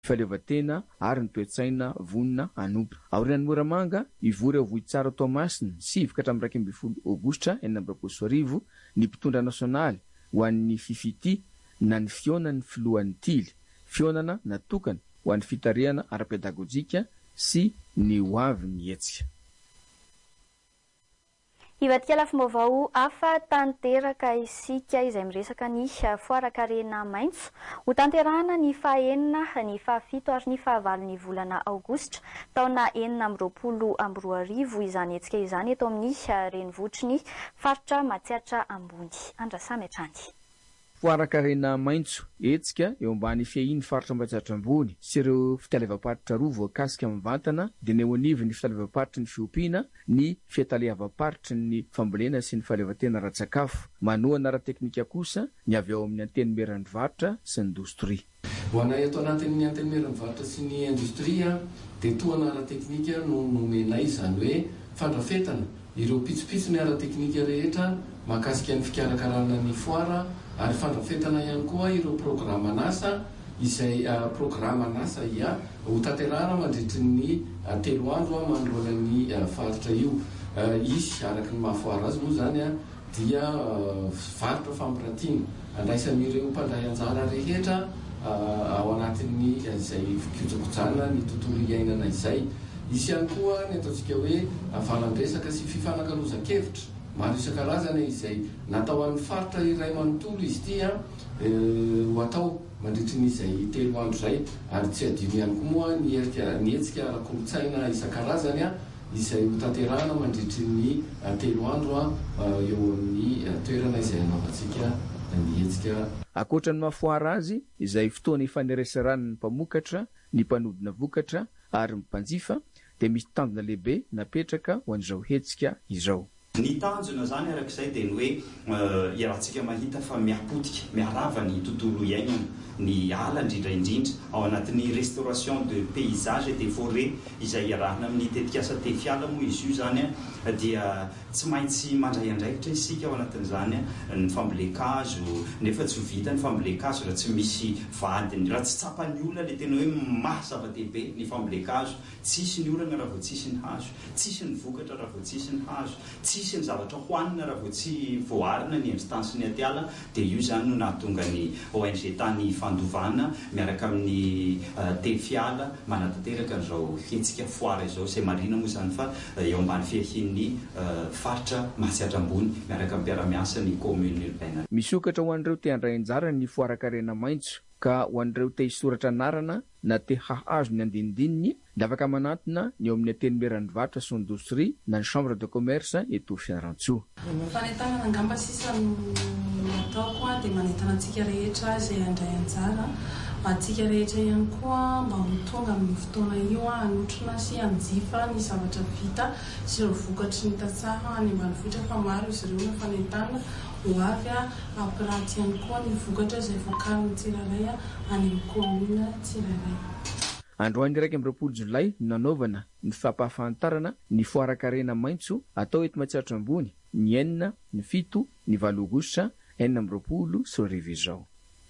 faleovatena ary ny toe-tsaina vonina anompo. Aorian'ny Moramanga ivory ao Vohitsara Tomasina 7-20 Aogositra 2024 ny mpitondra nasionaly ho an'ny fifity na ny fionan'ny filohan'ny tily, fionana natokana ho an'ny fitarihana ara-pedagojika sy ny hoavy ny hetsika. Ivatika lafim-baovao hafa tanteraka isika izay miresaka ny foaran-karena maitso ho tanterahana ny faha-enina, ny faha-fito ary ny faha-valo ny volana Aogositra taona 2024 izany hetsika izany eto amin'ny renivohitry ny faritra Matsiatra Ambony. Andrasamy Atrany. Foaran-karena maitso hetsika eo ambany fiahiny faritra Matsiatra Ambony sy ireo fitalevam-paritra roa voakasika mivantana dia ny eo anivy ny fitalevam-paritra ny fiompiana, ny fiatalevam-paritra ny fambolena sy ny fahaleovantena ara-tsakafo. Manohana ara-teknika kosa ny avy ao amin'ny antenimeran'ny-varotra sy ny indostria. Ho anay ato anatin'ny antenimeran'ny-varotra sy ny indostria dia toana ara-teknika no nomenay izany hoe fandrafetana ireo pitsopitsony ara-teknika rehetra mahakasika ny fikarakarana ny foara ary fandrafetana ihany koa ireo programa nasa izay programa nasa ho tanterahana mandritry ny 3 andro manoloana ny faritra io. Izy araky ny mahafoara azy moa zany dia varotra fampirantiana andraisan'ireo mpandray anjara rehetra ao anatin'ny izay fikojakojana ny tontolo iainana izay. Isy ihany koa ny ataontsika hoe valan-dresaka sy fifanankalozan-kevitra maro isan-karazany izay natao amin'ny faritra iray manontolo izy ity ho atao mandritry n'izay 3 andro izay, ary tsy adino ihany koa moa ny hetsika ara-kolotsaina isan-karazany izay ho tanterahana mandritry ny 3 andro eo amin'ny toerana izay anaovantsika ny hetsika. Akoatra ny mahafoara azy izay fotoana ifaneresaran'ny mpamokatra, ny mpanodina vokatra ary ny mpanjifa dia misy tanjona lehibe napetraka ho an'izao hetsika izao. Ny tanjona zany arak'izay dia ny hoe iarahantsika mahita fa miapotika, miarava ny tontolo iainana, ny ala indrindra ao anatin'ny restauration de paysage et de forêt izay iarahana amin'ny tetikasa tefiala moa izy io zany dia tsy maintsy mandray andraikitra isika ao anatin'izany ny fambolekazo, nefa tsy vita ny fambolekazo raha tsy misy vadiny, raha tsy tsapan'ny olona le tena hoe mahazava-dehibe ny fambolekazo, tsisy ny olana raha vao tsisy ny hazo, tsisy ny vokatra raha vao tsisy ny hazo, tsisy ny zavatra hoanina raha vao tsy voarina ny instance ny atiala. Dia io zany no nahatonga ny ONG tany fandovana miaraka amin'ny tefiala manatanteraka an'izao hetsika foara izao, izay marina moa zany fa eo ambany fiahin'ny faritra Matsiatra Ambony miaraka amin'ny mpiara-miasa ny commune urbaine. Misokatra ho an'ireo te handray anjara ny foaran-karena maitso ka ho an'ireo te hisoratra anarana na te hahazo ny andinidininy dia afaka manantona ny eo amin'ny antenimeran'ny varotra sy indostria na ny chambre de commerce eto Fianarantsoa. Fanentanana angamba sisa nataoko dia manentana antsika rehetra izay handray anjara, antsika rehetra ihany koa mba ho tonga amin'ny fotoana io hanotrona sy hanjifa ny zavatra vita sy ireo vokatry ny tantsaha any ambanivohitra fa maro izy ireo na fanentana ho avy ampiranty ihany koa ny vokatra izay vokarin'ny tsirairay any amin'ny commune tsirairay. Androany 1 Jolay nanaovana ny fampahafantarana ny foaran-karena maitso atao eto Matsiatra Ambony ny 4, ny 7, ny 8 Aogositra 2024 izao.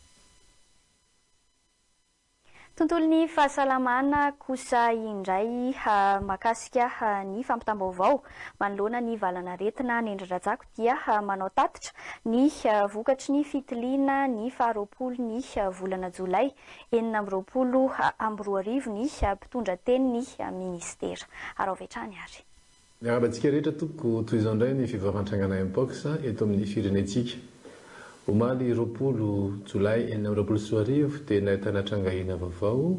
Tontolon'ny fahasalamana kosa indray makasika ny fampitam-baovao manoloana ny valanaretina ny Ndradrajako dia manao tatitra ny vokatry ny fitiliana ny 20 ny volana Jolay 2024 ny mpitondra teny ny ministera. Araovetrany ary. Miarabantsika rehetra toko toy izao indray ny fivarantrangana mpox eto amin'ny firenetsika. Omaly 20 Jolay 2024 dia nahitana trangahina vaovao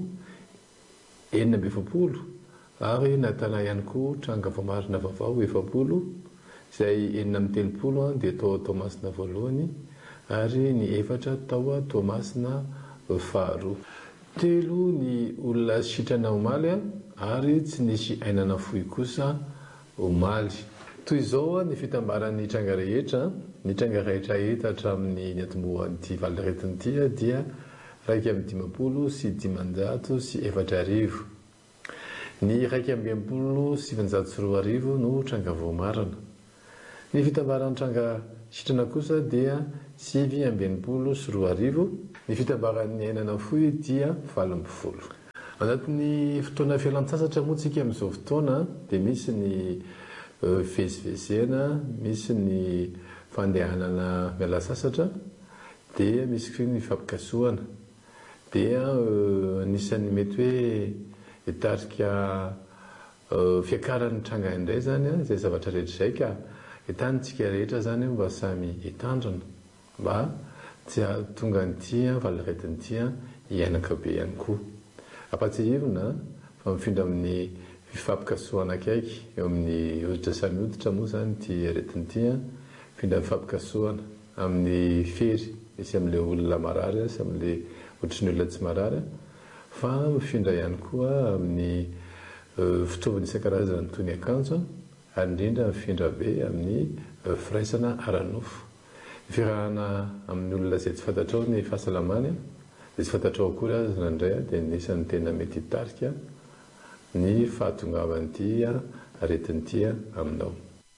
40 ary nahitana ihany koa tranga vamarina vaovao 70 izay 430 dia tao Tomasina voalohany ary ny 4 tao Tomasina faharoa. 3 ny olona sitrana Omaly ary tsy nisy ainana fohy kosa Omaly. Toy izao ny fitambaran'ny tranga rehetra, ny tranga rehetra hita hatramin'ny atombohan'ity valanaretina ity dia 150 sy 500 sy 400. Ny 150 sy 702 no tranga voamarana. Ny fitambaran'ny tranga sitrana kosa dia 520 sy 200. Ny fitambaran'ny ainana fohy dia 70. anatin'ny fotoana fialan-tsasatra moa tsika amin'izao fotoana dia misy ny fivezivezena, misy ny fandehanana miala sasatra, dia misy ny fampikasoana. Dia anisan'ny mety hoe hitarika fiakaran'ny tranga indray zany izay zavatra rehetra izay ka hitanitsika rehetra zany mba samy hitandrina mba tsy tonga nytia valiretin'tia hiainaka be ihany koa. Apatsihivina fa mifindra amin'ny fifampikasoana akaiky eo amin'ny hoditra samy hoditra moa zany ty aretin'tia mifindra fifampikasoana amin'ny fery misy amin'ilay olona marary sy amin'ilay hoditry ny olona tsy marary, fa mifindra ihany koa amin'ny fitaovana isan-karazany toy ny akanjo, ary indrindra mifindra be amin'ny firaisana ara-nofo. Firahana amin'ny olona izay tsy fantatrao ny fahasalamany, dia tsy fantatrao akory azy nandray dia nisan'ny tena mety hitarika ny fahatongavan'ity aretin'ity aminao.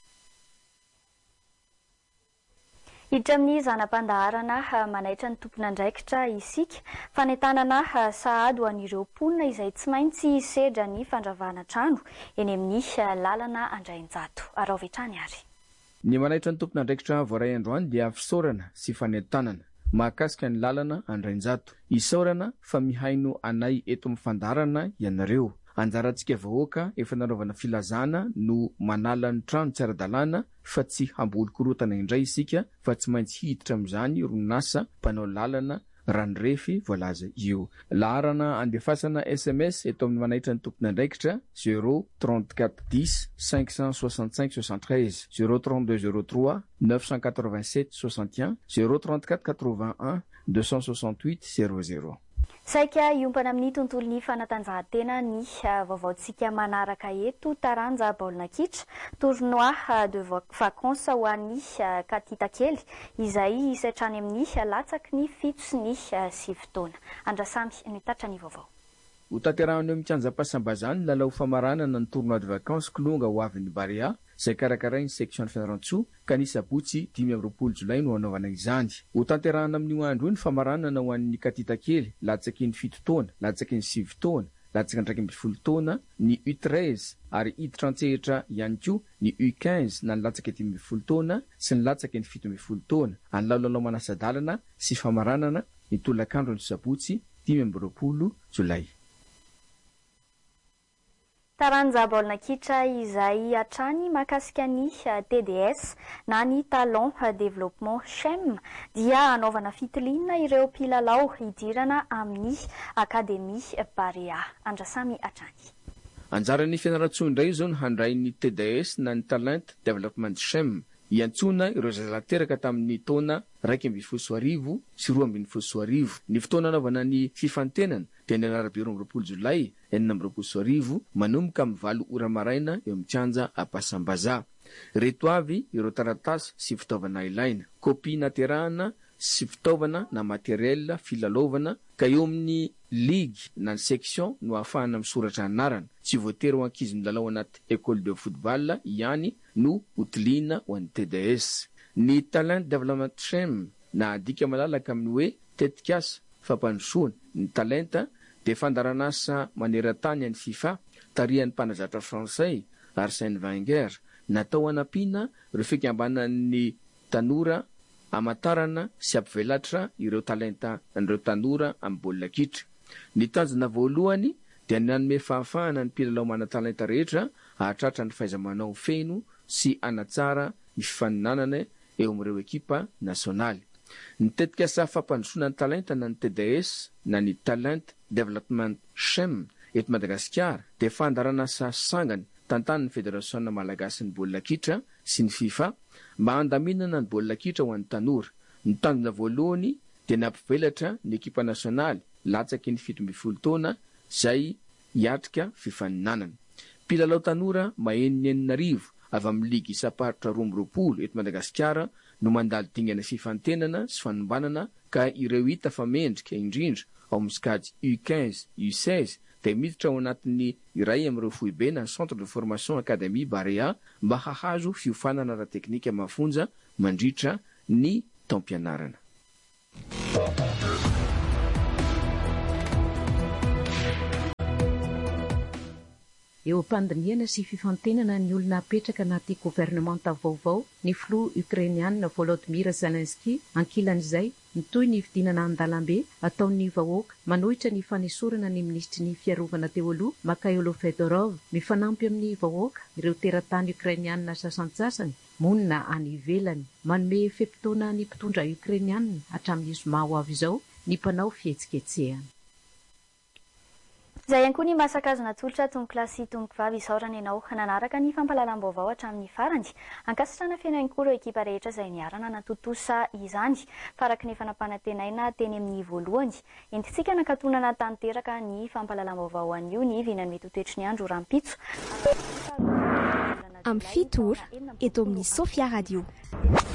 Hiditra amin'ny zanam-pandaharana manaitra ny tompona andraikitra isika fanentanana sahady ho an'ireo mponina izay tsy maintsy sedra ny fandravahana trano eny amin'ny lalana Andrainjato. Araovetrany ary. Ny manaitra ny tompona andraikitra voaray androany dia fisaorana sy fanentanana mahakasika ny lalana Andrainjato. Isaorana fa mihaino anay eto amin'ny fandaharana ianareo. Anjarantsika vahoaka efa nanaovana filazana no manala ny trano tsy ara-dalàna fa tsy hambolo-korotana indray isika fa tsy maintsy hiditra amin'izany orinasa mpanao lalana randrefy voalaza io. Laharana andefasana SMS eto amin'ny manaitra ny tompona andraikitra 03410 565 73 03203 987 61 03481 268 00. Saika iompana amin'ny tontolon'ny fanatanjahantena ny vaovaontsika manaraka eto taranja baolina kitra tournoi de vacances ho an'ny katita kely izay hisatrany amin'ny latsaky ny 7 sy ny 9 taona. Andrasamy ny tatrany vaovao. Ho tanterahana eo mitsanjam-pasambazany lalao famaranana ny tournoi de vacances Kolonga ho avin'ny Barea izay karakarainy section Fianarantsoa ka ny sabotsy 20 Jolay no hanaovana izany. Ho tanterahana amin'io andro io ny famaranana ho an'ny katita kely latsaky ny 7 taona, latsaky ny 7 taona, latsaky ny 12 taona, ny U13 ary U37 ihany koa ny U15 na ny latsaky ny 18 taona sy ny latsaky ny 17 taona. Anilalao manasadalana sy famaranana ny tolakandro ny sabotsy 20 Jolay. Taranja baolina kitra izay hatrany mahakasika ny TDS na ny Talon Développement CHEM dia anaovana fitiliana ireo mpilalao hidirana amin'ny Akademia Barea. Andrasamy hatrany. Anjaran'ny Fianarantsoa indray zao ny handray ny TDS na ny Talent Development CHEM iantsona ireo zazalateraka tamin'ny taona 2012 sy 2012. Ny fotoana anaovana ny fifantenana dia ny alarobia 20 Jolay 2012 manomboka amin'ny 7 ora maraina eo amin'ny kianja Ampasambaza. Reto avy ireo taratasy sy fitaovana ilaina, kopia naterahana sy fitaovana na materiel filalaovana ka eo amin'ny ligue na ny section no ahafahana misoratra anarana. Tsy voatery ho ankizy milalao anaty école de football ihany no hotiliana ho an'ny TDS. Ny Talent Development CHEM na adika malalaka amin'ny hoe tetikasa fampandrosoana. Ny talenta dia fandaranasa maneran-tany an'ny FIFA tarihan'ny mpanazatra Fransay Arsène Wenger natao hanampiana ireo fikambanan'ny tanora amatarana sy ampivelatra ireo talenta ireo tanora amin'ny baolina kitra. Ny tanjona voalohany dia nanome fahafahana ny mpilalao mana-talenta rehetra hahatratra ny fahaiza-manao feno sy hanatsara ny fifaninanana eo amin'ireo ekipa nasionaly. Ny tetikasa fampandrosoana ny talenta na ny TDS na ny Talent Development CHEM eto Madagasikara dia fandaranasa sangany tantanin'ny Federasiona Malagasy ny baolina kitra sy ny FIFA mba handaminana ny baolina kitra ho an'ny tanora. Ny tanjona voalohany dia nampivelatra ny ekipa nasionaly latsaky ny 17 taona izay hiatrika fifaninanana. Mpilalao tanora maheninenina arivo avy amin'ny ligy isaparitra 12 eto Madagasikara no mandalo dingana fifantenana sy fanombanana ka ireo hita fa mendrika indrindra ao amin'ny skady U15, U16 dia miditra ao anatin'ny iray amin'ireo foibe na centre de formation Académie Barea mba hahazo fiofanana ara-teknika mafonja mandritra ny taom-pianarana. eo am-pandiniana sy fifantenana ny olona apetraka anaty governemanta vaovao ny filoha Ukrainiana Volodymyr Zelensky ankilan'izay nitoy ny fidinana an-dalambe ataon'ny vahoaka manohitra ny fanesorana ny ministry ny fiarovana teo aloha Mikhailo Fedorov mifanampy amin'ny vahoaka ireo teratany Ukrainiana sasantsasany monina any ivelany manome fepitoana ny mpitondra Ukrainiana hatramin'ny zoma ho avy izao ny mpanao fihetsiketsehana. Izay ihany koa ny masakazona tolotra tomboklasy tombokivavy isaorana ianao nanaraka ny fampahalalam-baovao hatramin'ny farany ankasitrana fiainany koa ireo ekipa rehetra izay niarana natontosa izany faraky ny fanampanantenaina teny amin'ny voalohany entintsika nakatonana tanteraka ny fampahalalam-baovao anio ny vinany mety ho toetry ny andro rampitso amin'ny fitora eto amin'ny Sofia Radio.